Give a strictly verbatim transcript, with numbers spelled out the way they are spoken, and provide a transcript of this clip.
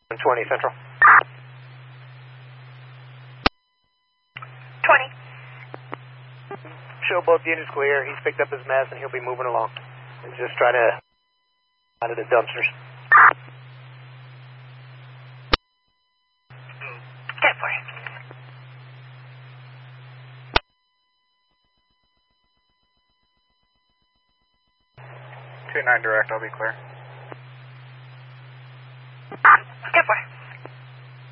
twenty Central. twenty. Show both units clear. He's picked up his mess and he'll be moving along. And just try to out of the dumpsters. ten four. two nine direct, I'll be clear.